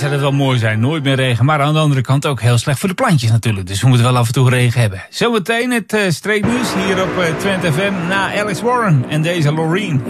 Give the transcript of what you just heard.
zou dat wel mooi zijn. Nooit meer regen. Maar aan de andere kant ook heel slecht voor de plantjes natuurlijk. Dus we moeten wel af en toe regen hebben. Zometeen het streeknieuws hier op Twente FM na Alex Warren en deze Loreen.